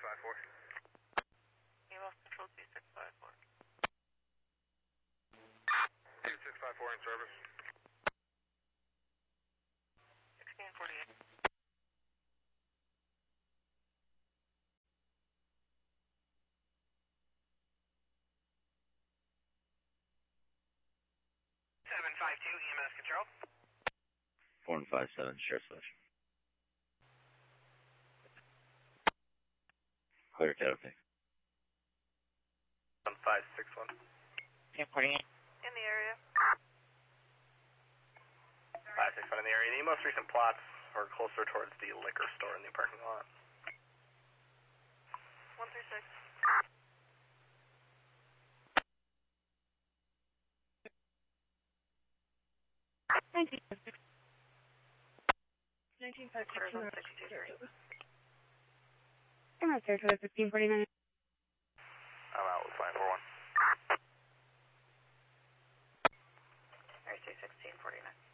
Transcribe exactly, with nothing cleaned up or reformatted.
five four. You lost control two six five four. two six five four in service. sixteen forty-eight. seven five two, E M S control. four and five seven, Sheriff Selection. Clear, Cat, okay. one five six one. ten forty-eight. In the area. five six one in the area. The most recent plots are closer towards the liquor store in the parking lot. one three six. nineteen five Quarters on sixty-two three. I'm out there to fifteen forty-nine. I'm out with five four one. Area two sixteen forty-nine.